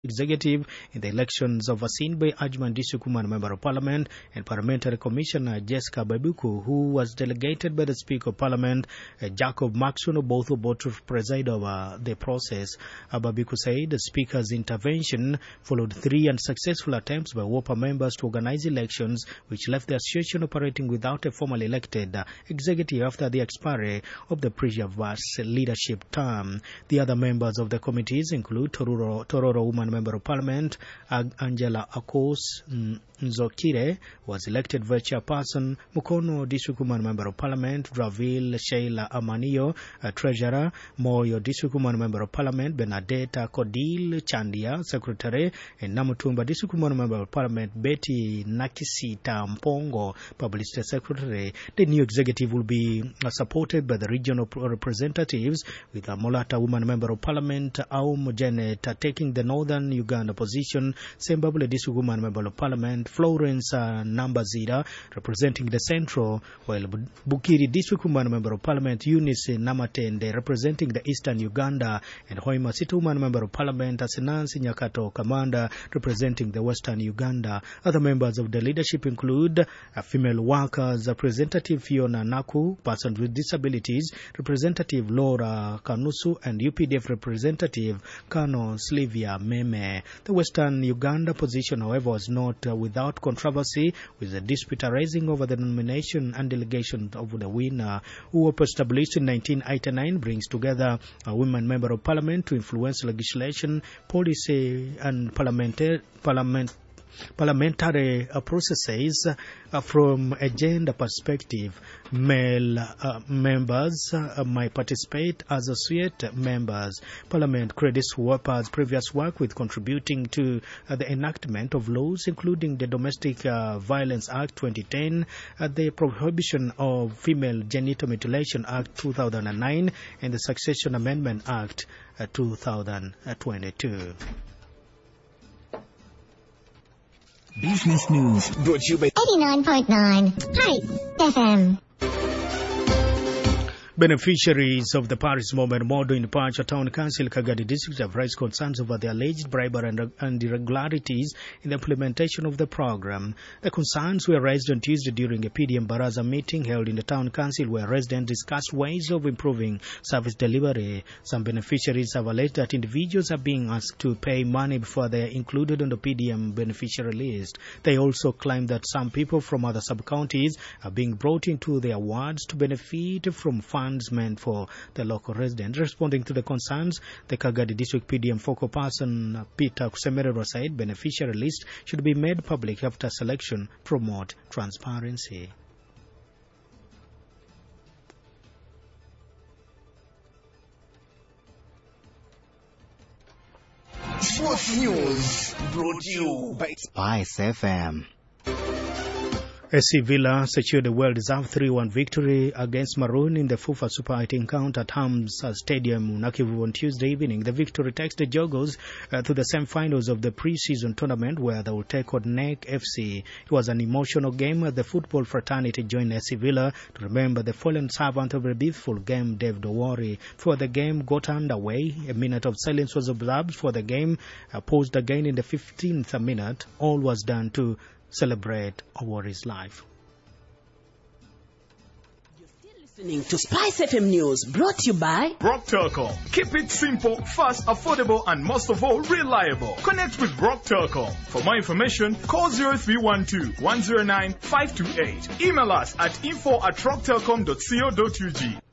executive in the elections overseen by Ajman Disukuman, Member of Parliament, and Parliamentary Commissioner Jessica Babuku, who was delegated by the Speaker of Parliament, Jacob Maxwell, both about to preside over the process. Babuku said the Speaker's intervention followed 3 unsuccessful attempts by WOPA members to organize elections, which left the association operating without a formally elected executive after the expiry of the previous leadership term. The other members of the committees include Tororo Woman Member of Parliament, Angela Akos Nzokire was elected vice chairperson, Mukono Disukuman Member of Parliament, Draville Sheila Amanio, Treasurer, Moyo Disukuman Member of Parliament, Benedetta Kodil Chandia, Secretary, and Namutumba Disukuman Member of Parliament, Betty Nakisita Mpongo, Publicity Secretary. The new executive will be supported by the regional representatives, with a Molata Woman Member of Parliament, Aum Janet, taking the Northern Uganda position, Sembabule Disukuman Member of Parliament, Florence Nambazira representing the Central, while Bukiri Disukuman Member of Parliament, Eunice Namatende representing the Eastern Uganda, and Hoima Situman Member of Parliament, Asenansi Nyakato Commander representing the Western Uganda. Other members of the leadership include female workers representative Fiona Naku, persons with disabilities representative Laura Kanusu, and UPDF representative Kano Slivia Meme. The Western Uganda position, however, was not without controversy, with a dispute arising over the nomination and delegation of the winner. UOP, established in 1989, brings together a women member of parliament to influence legislation, policy, and parliamentary processes from a gender perspective. Male members might participate as associate members. Parliament credits WOPA's previous work with contributing to the enactment of laws including the Domestic Violence Act 2010, the Prohibition of Female Genital Mutilation Act 2009, and the Succession Amendment Act 2022. Business News brought to you by 89.9 Hype FM. Beneficiaries of the Paris Moment Model in Pacha Town Council, Kagadi District, have raised concerns over the alleged bribery and irregularities in the implementation of the program. The concerns were raised on Tuesday during a PDM Baraza meeting held in the Town Council, where residents discussed ways of improving service delivery. Some beneficiaries have alleged that individuals are being asked to pay money before they are included on the PDM beneficiary list. They also claim that some people from other sub-counties are being brought into their wards to benefit from funds meant for the local residents. Responding to the concerns, the Kagadi District PDM focal person Peter Kusemerero said beneficiary list should be made public after selection, promote transparency. Sports News brought to you by Spice FM. SC Villa secured a well-deserved 3-1 victory against Maroon in the FUFA Super 8 encounter at Hams Stadium, Nakivu, on Tuesday evening. The victory takes the Jogos to the semi-finals of the pre-season tournament, where they will take on NEC FC. It was an emotional game as the football fraternity joined SC Villa to remember the fallen servant of a beautiful game, Dave Dowori. Before the game got underway, a minute of silence was observed for the game, paused again in the 15th minute. All was done to celebrate Owori's life. You're still listening to Spice FM News, brought to you by Brock Telecom. Keep it simple, fast, affordable, and most of all, reliable. Connect with Brock Telecom. For more information, call 0312-109-528. Email us at info@rocktelecom.co.ug.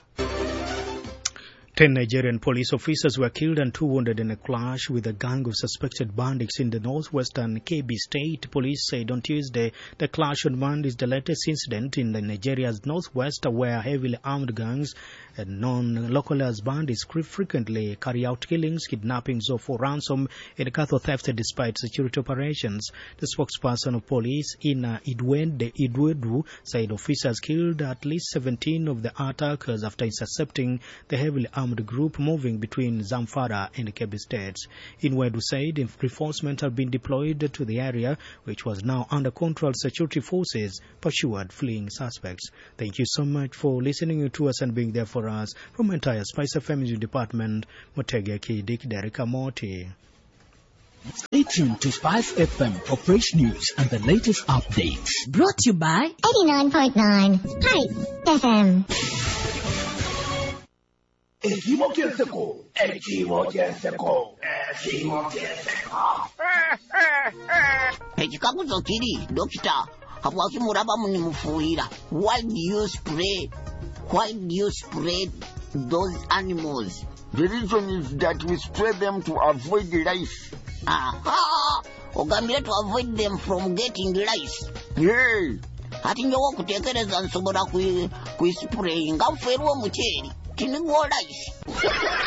10 Nigerian police officers were killed and 2 wounded in a clash with a gang of suspected bandits in the northwestern Kebbi State. Police said on Tuesday the clash on Monday is the latest incident in Nigeria's northwest, where heavily armed gangs and known as bandits frequently carry out killings, kidnappings, or for ransom and cattle theft despite security operations. The spokesperson of police, Ina Idwedu, said officers killed at least 17 of the attackers after intercepting the heavily armed group moving between Zamfara and Kebbi states. Idwedu said reinforcements have been deployed to the area, which was now under control. Security forces pursued fleeing suspects. Thank you so much for listening to us and being there for us. From entire Spice FM News Department, Motege Kidik, Derek Amoti. Stay tuned to Spice FM for fresh news and the latest updates. Brought to you by 89.9 Hype FM. Ekikaguzo kiri dokita habwaki muraba muni mufuira. Why do you spray those animals? The reason is that we spray them to avoid lice. Aha! Ogambire to avoid them from getting lice. Hey! Ati nyowo kutekereza nsobola kuispray nga mferwa mucheri. Tinigwo lice.